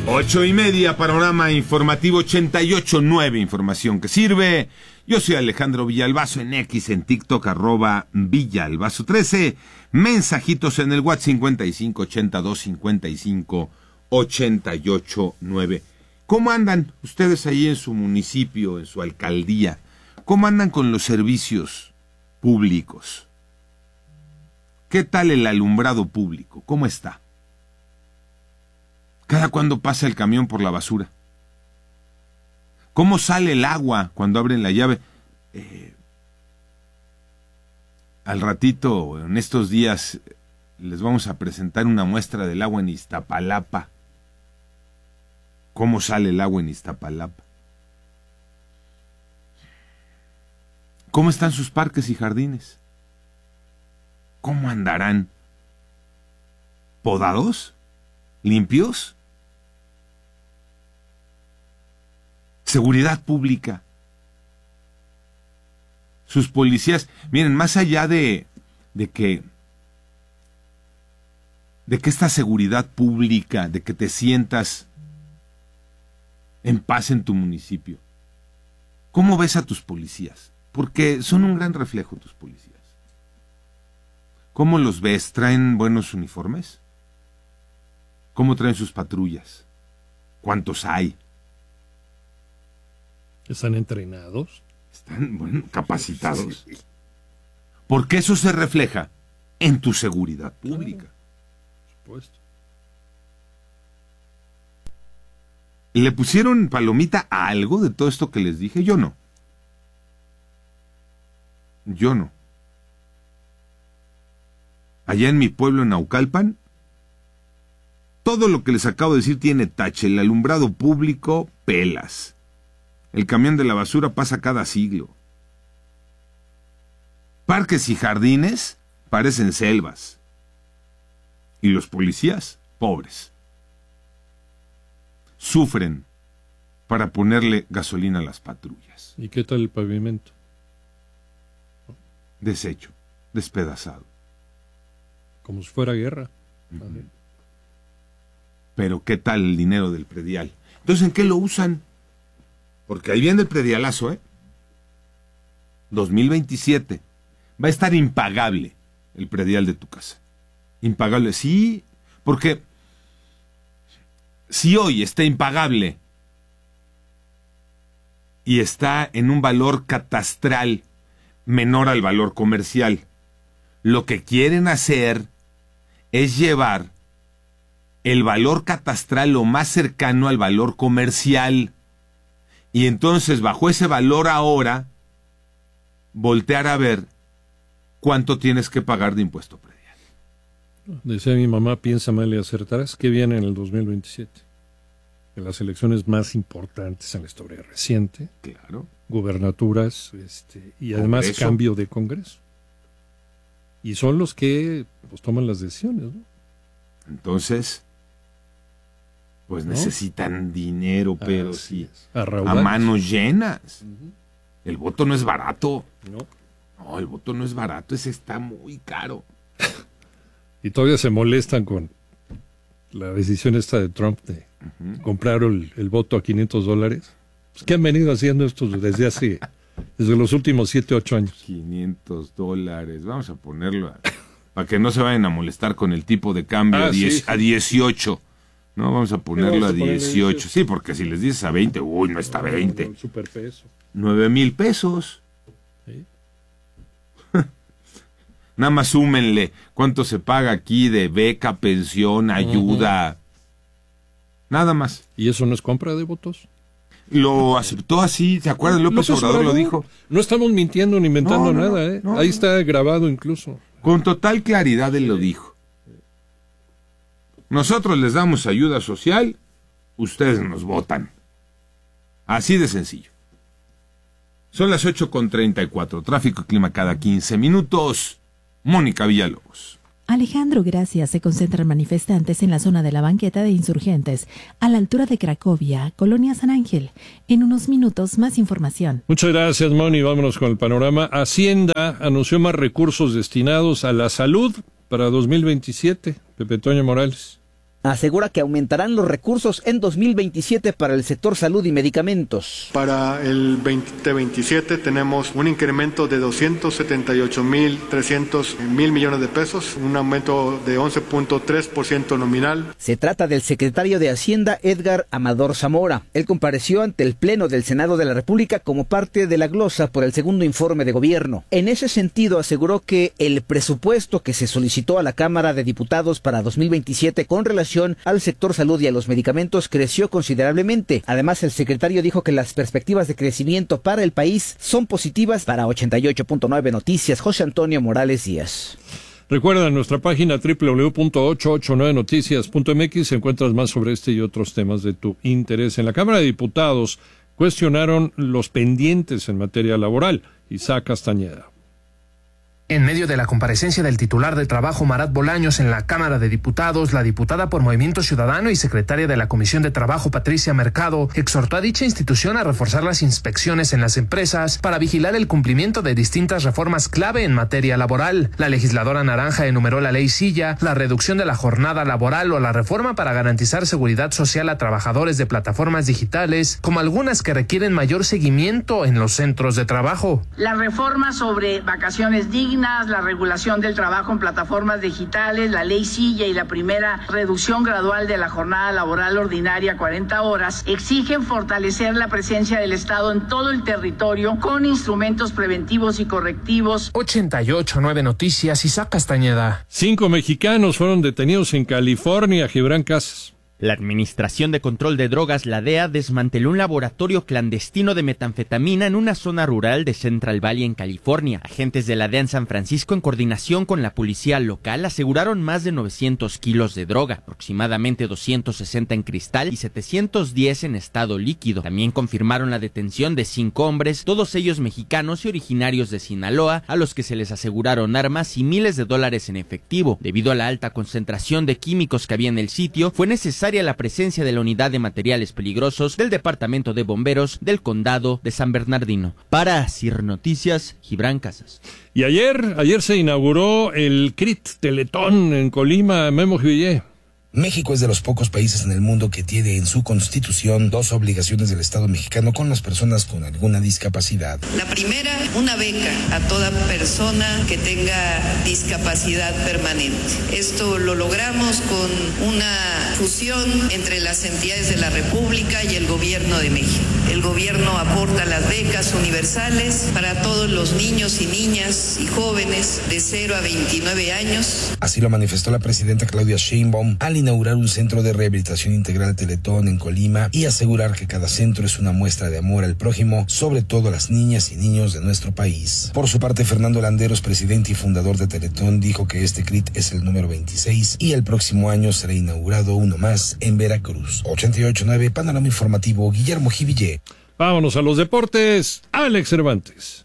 8:30, panorama informativo 88.9, información que sirve. Yo soy Alejandro Villalbazo, en X, en TikTok, @Villalbazo13. Mensajitos en el WhatsApp 55825588.9. ¿Cómo andan ustedes ahí en su municipio, en su alcaldía? ¿Cómo andan con los servicios públicos? ¿Qué tal el alumbrado público? ¿Cómo está? ¿Cada cuándo pasa el camión por la basura? ¿Cómo sale el agua cuando abren la llave? Al ratito, en estos días, les vamos a presentar una muestra del agua en Iztapalapa. ¿Cómo sale el agua en Iztapalapa? ¿Cómo están sus parques y jardines? ¿Cómo andarán? ¿Podados? ¿Limpios? Seguridad pública. Sus policías, miren, más allá de que esta seguridad pública, de que te sientas en paz en tu municipio, ¿cómo ves a tus policías? Porque son un gran reflejo tus policías. ¿Cómo los ves? ¿Traen buenos uniformes? ¿Cómo traen sus patrullas? ¿Cuántos hay? ¿Están entrenados? Están, bueno, capacitados. Sí. Porque eso se refleja en tu seguridad pública. Por supuesto. ¿Le pusieron palomita a algo de todo esto que les dije? Yo no. Allá en mi pueblo, en Naucalpan, todo lo que les acabo de decir tiene tache. El alumbrado público, pelas. El camión de la basura pasa cada siglo. Parques y jardines parecen selvas. Y los policías, pobres, sufren para ponerle gasolina a las patrullas. ¿Y qué tal el pavimento? Deshecho, despedazado. Como si fuera guerra. Uh-huh. Pero ¿qué tal el dinero del predial? Entonces, ¿en qué lo usan? Porque ahí viene el predialazo, 2027. Va a estar impagable el predial de tu casa. Impagable, sí, porque si hoy está impagable y está en un valor catastral menor al valor comercial, lo que quieren hacer es llevar el valor catastral lo más cercano al valor comercial. Y entonces, bajo ese valor ahora, voltear a ver cuánto tienes que pagar de impuesto predial. Decía mi mamá, piensa mal y acertarás, que viene en el 2027. De las elecciones más importantes en la historia reciente. Claro. Gubernaturas, y además Congreso. Cambio de Congreso. Y son los que pues toman las decisiones, ¿no? Entonces, pues ¿no? Necesitan dinero, pero Así sí, a a manos llenas. Uh-huh. El voto no es barato. No. No, el voto no es barato, ese está muy caro. Y todavía se molestan con la decisión esta de Trump de comprar el voto a $500. Pues, ¿qué han venido haciendo estos desde los últimos 7, 8 años? $500. Vamos a ponerlo para que no se vayan a molestar con el tipo de cambio a 18. No, vamos a ponerlo a 18. Sí, porque si les dices a 20, no está 20. El superpeso. 9,000 pesos. ¿Sí? Nada más súmenle cuánto se paga aquí de beca, pensión, ayuda. Nada más. ¿Y eso no es compra de votos? Lo aceptó así, ¿se acuerdan? López Obrador lo dijo. No estamos mintiendo ni inventando No, nada, no, Ahí está grabado incluso. Con total claridad él lo dijo. Nosotros les damos ayuda social, ustedes nos votan. Así de sencillo. Son las 8:34. Tráfico y clima cada 15 minutos. Mónica Villalobos. Alejandro, gracias. Se concentran manifestantes en la zona de la banqueta de Insurgentes, a la altura de Cracovia, Colonia San Ángel. En unos minutos, más información. Muchas gracias, Moni. Vámonos con el panorama. Hacienda anunció más recursos destinados a la salud para 2027. Pepe Toño Morales. asegura que aumentarán los recursos en 2027 para el sector salud y medicamentos. Para el 2027 tenemos un incremento de 278.300 millones de pesos, un aumento de 11.3% nominal. Se trata del secretario de Hacienda, Edgar Amador Zamora. Él compareció ante el Pleno del Senado de la República como parte de la glosa por el segundo informe de gobierno. En ese sentido, aseguró que el presupuesto que se solicitó a la Cámara de Diputados para 2027 con relación al sector salud y a los medicamentos creció considerablemente. Además, el secretario dijo que las perspectivas de crecimiento para el país son positivas. Para 88.9 Noticias, José Antonio Morales Díaz. Recuerda, en nuestra página www.889noticias.mx encuentras más sobre este y otros temas de tu interés. En la Cámara de Diputados cuestionaron los pendientes en materia laboral. Isaac Castañeda. En medio de la comparecencia del titular de Trabajo, Marat Bolaños, en la Cámara de Diputados, la diputada por Movimiento Ciudadano y secretaria de la Comisión de Trabajo, Patricia Mercado, exhortó a dicha institución a reforzar las inspecciones en las empresas para vigilar el cumplimiento de distintas reformas clave en materia laboral. La legisladora naranja enumeró la ley Silla, la reducción de la jornada laboral o la reforma para garantizar seguridad social a trabajadores de plataformas digitales, como algunas que requieren mayor seguimiento en los centros de trabajo. La reforma sobre vacaciones dignas, la regulación del trabajo en plataformas digitales, la ley Silla y la primera reducción gradual de la jornada laboral ordinaria a 40 horas exigen fortalecer la presencia del Estado en todo el territorio con instrumentos preventivos y correctivos. 88.9 Noticias, Isaac Castañeda. 5 mexicanos fueron detenidos en California. Gibran Casas. La Administración de Control de Drogas, la DEA, desmanteló un laboratorio clandestino de metanfetamina en una zona rural de Central Valley, en California. Agentes de la DEA en San Francisco, en coordinación con la policía local, aseguraron más de 900 kilos de droga, aproximadamente 260 en cristal y 710 en estado líquido. También confirmaron la detención de 5 hombres, todos ellos mexicanos y originarios de Sinaloa, a los que se les aseguraron armas y miles de dólares en efectivo. Debido a la alta concentración de químicos que había en el sitio, fue necesaria la presencia de la Unidad de Materiales Peligrosos del Departamento de Bomberos del Condado de San Bernardino. Para CIR Noticias, Gibran Casas. Y ayer se inauguró el CRIT Teletón en Colima. Memo Juvillé. México es de los pocos países en el mundo que tiene en su constitución 2 obligaciones del Estado mexicano con las personas con alguna discapacidad. La primera, una beca a toda persona que tenga discapacidad permanente. Esto lo logramos con una fusión entre las entidades de la República y el Gobierno de México. El gobierno aporta las becas universales para todos los niños y niñas y jóvenes de 0 a 29 años. Así lo manifestó la presidenta Claudia Sheinbaum al inaugurar un centro de rehabilitación integral Teletón en Colima y asegurar que cada centro es una muestra de amor al prójimo, sobre todo a las niñas y niños de nuestro país. Por su parte, Fernando Landeros, presidente y fundador de Teletón, dijo que este CRIT es el número 26 y el próximo año será inaugurado uno más en Veracruz. 88.9 Panorama Informativo, Guillermo Jivillé. Vámonos a los deportes. Alex Cervantes.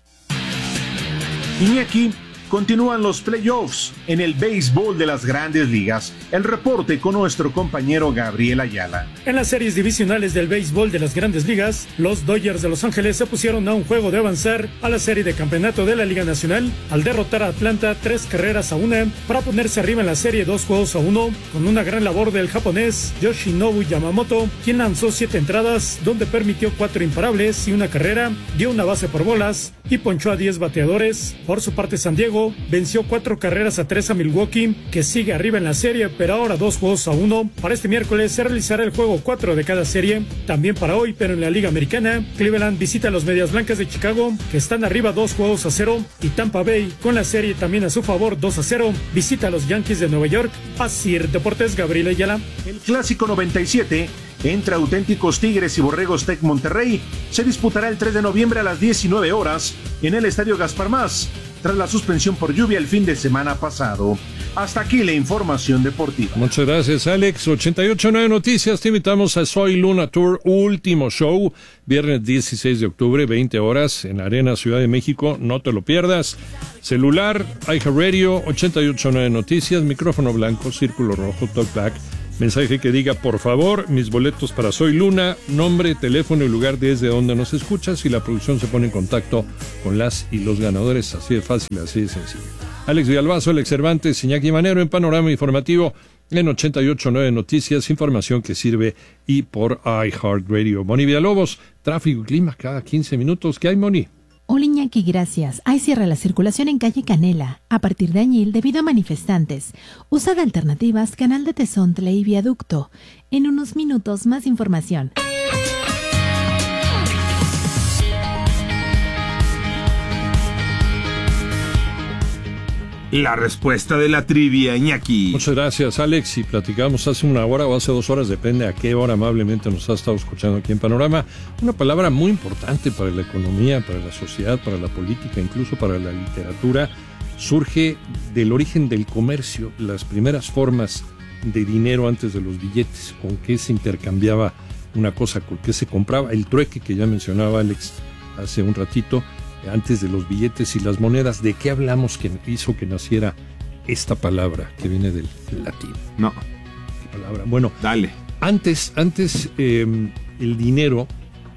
Iñaki, continúan los playoffs en el béisbol de las Grandes Ligas. El reporte con nuestro compañero Gabriel Ayala. En las series divisionales del béisbol de las Grandes Ligas, los Dodgers de Los Ángeles se pusieron a un juego de avanzar a la serie de campeonato de la Liga Nacional al derrotar a Atlanta 3-1 para ponerse arriba en la serie 2-1 con una gran labor del japonés Yoshinobu Yamamoto, quien lanzó 7 entradas donde permitió 4 imparables y una carrera, dio una base por bolas y ponchó a 10 bateadores. Por su parte, San Diego venció 4-3 a Milwaukee, que sigue arriba en la serie, pero ahora 2-1. Para este miércoles se realizará el juego 4 de cada serie. También para hoy, pero en la Liga Americana, Cleveland visita a los Medias Blancas de Chicago, que están arriba 2-0, y Tampa Bay, con la serie también a su favor 2-0, visita a los Yankees de Nueva York. Así Deportes, Gabriel Ayala. El Clásico 97 entre auténticos Tigres y Borregos Tec Monterrey se disputará el 3 de noviembre a las 19 horas en el Estadio Gaspar Más, tras la suspensión por lluvia el fin de semana pasado. Hasta aquí la información deportiva. Muchas gracias, Alex. 88.9 Noticias. Te invitamos a Soy Luna Tour, último show, viernes 16 de octubre, 20 horas, en la Arena Ciudad de México. No te lo pierdas. Celular, iHeartRadio, 88.9 Noticias, micrófono blanco, círculo rojo, talkback. Mensaje que diga, por favor, mis boletos para Soy Luna, nombre, teléfono y lugar desde donde nos escuchas, y la producción se pone en contacto con las y los ganadores. Así de fácil, así de sencillo. Alex Villalbazo, Alex Cervantes, Iñaki Manero en Panorama Informativo. En 88.9 Noticias, información que sirve y por iHeartRadio. Moni Villalobos, tráfico y clima cada 15 minutos. ¿Qué hay, Moni? Hola Iñaki, gracias. Hay cierre la circulación en calle Canela, a partir de Añil debido a manifestantes. Usa de alternativas Canal de Tezontle y Viaducto. En unos minutos más información. La respuesta de la trivia, Iñaki. Muchas gracias, Alex. Y platicamos hace una hora o hace 2 horas, depende a qué hora amablemente nos ha estado escuchando aquí en Panorama. Una palabra muy importante para la economía, para la sociedad, para la política, incluso para la literatura. Surge del origen del comercio, las primeras formas de dinero antes de los billetes, con qué se intercambiaba una cosa, con qué se compraba. El trueque que ya mencionaba Alex hace un ratito, antes de los billetes y las monedas. ¿De qué hablamos que hizo que naciera esta palabra que viene del latín? No. ¿Qué palabra? Bueno, dale. Antes el dinero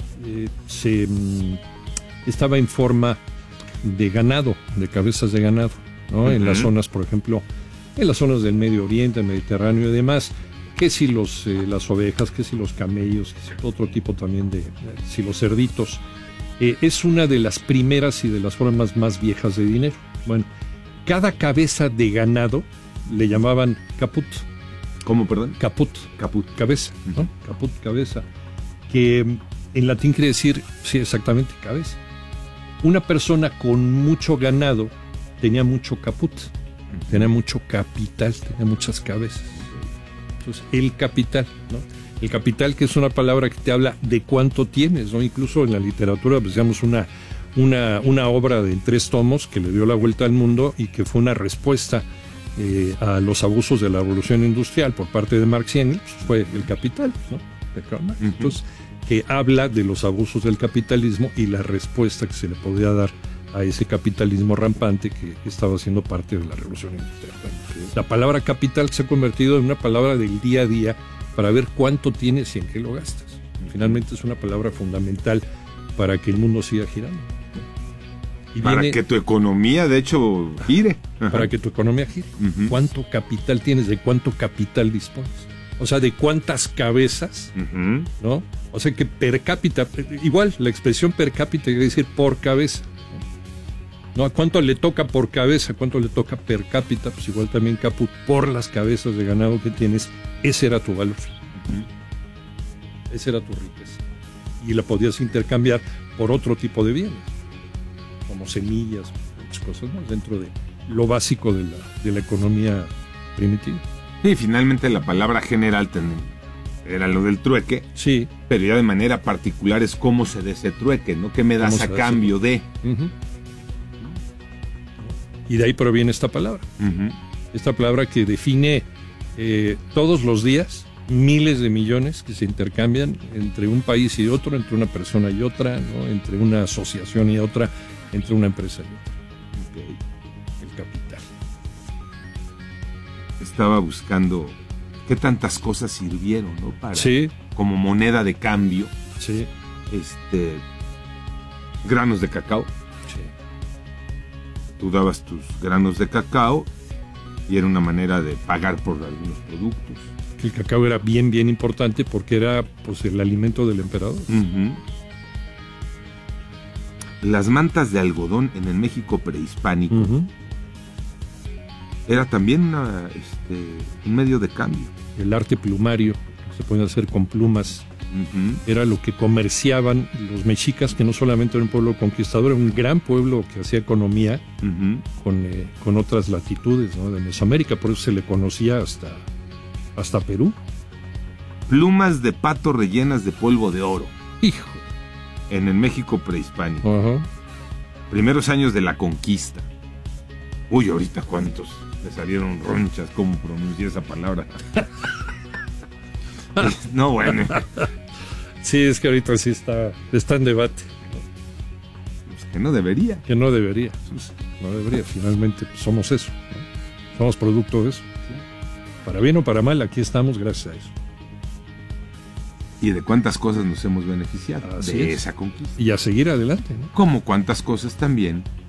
estaba en forma de ganado, de cabezas de ganado, ¿no? Uh-huh. En las zonas, por ejemplo, en las zonas del Medio Oriente, el Mediterráneo y demás, que si las ovejas, que si los camellos, que si otro tipo también si los cerditos. Es una de las primeras y de las formas más viejas de dinero. Bueno, cada cabeza de ganado le llamaban caput. ¿Cómo, perdón? Caput. Caput. Cabeza, ¿no? Caput, cabeza. Que en latín quiere decir, sí, exactamente, cabeza. Una persona con mucho ganado tenía mucho caput, tenía mucho capital, tenía muchas cabezas. Entonces, el capital, ¿no? El capital, que es una palabra que te habla de cuánto tienes, ¿no? Incluso en la literatura apreciamos una obra de 3 tomos que le dio la vuelta al mundo y que fue una respuesta a los abusos de la revolución industrial por parte de Marx y Engels, fue El Capital, ¿no? De Karl Marx. Entonces, que habla de los abusos del capitalismo y la respuesta que se le podía dar a ese capitalismo rampante que estaba siendo parte de la revolución industrial. La palabra capital se ha convertido en una palabra del día a día para ver cuánto tienes y en qué lo gastas. Finalmente es una palabra fundamental para que el mundo siga girando. Y para que tu economía, de hecho, gire. Ajá. Para que tu economía gire. Uh-huh. ¿Cuánto capital tienes? ¿De cuánto capital dispones? O sea, ¿de cuántas cabezas? Uh-huh. ¿No? O sea, que per cápita, igual la expresión per cápita quiere decir por cabeza. ¿No? ¿A cuánto le toca por cabeza? ¿Cuánto le toca per cápita? Pues igual también caput, por las cabezas de ganado que tienes. Ese era tu valor. Uh-huh. Esa era tu riqueza. Y la podías intercambiar por otro tipo de bienes, como semillas, muchas cosas más, dentro de lo básico de la economía primitiva. Y finalmente la palabra general era lo del trueque. Sí. Pero ya de manera particular es cómo se da ese trueque, ¿no? ¿Qué me das a cambio de? Uh-huh. Y de ahí proviene esta palabra. Uh-huh. Esta palabra que define todos los días miles de millones que se intercambian entre un país y otro, entre una persona y otra, ¿no? Entre una asociación y otra, entre una empresa y otra. Okay. El capital. Estaba buscando qué tantas cosas sirvieron, ¿no? Para, sí. Como moneda de cambio. Sí. Granos de cacao. Sí. Tú dabas tus granos de cacao y era una manera de pagar por algunos productos. El cacao era bien, bien importante porque era, pues, el alimento del emperador. Uh-huh. Las mantas de algodón en el México prehispánico uh-huh. Era también un medio de cambio. El arte plumario, se puede hacer con plumas, uh-huh. Era lo que comerciaban los mexicas, que no solamente era un pueblo conquistador, era un gran pueblo que hacía economía uh-huh. con otras latitudes, ¿no? De Mesoamérica, por eso se le conocía hasta Perú. Plumas de pato rellenas de polvo de oro. Hijo. En el México prehispánico. Uh-huh. Primeros años de la conquista. Uy, ahorita cuántos le salieron ronchas, ¿cómo pronuncié esa palabra? No, bueno. Sí, es que ahorita sí está en debate. Pues que no debería. Que no debería. Pues, no debería. Finalmente pues, somos eso, ¿no? Somos producto de eso. ¿Sí? Para bien o para mal, aquí estamos gracias a eso. Y de cuántas cosas nos hemos beneficiado. Así de esa conquista. Y a seguir adelante, ¿no? Como cuántas cosas también